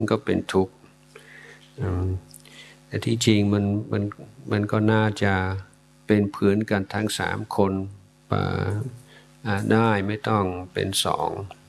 ก็เป็นทุกข์แต่ที่จริงมันก็น่าจะเป็นพื้นกันทั้ง3 คนได้ไม่ต้องเป็น2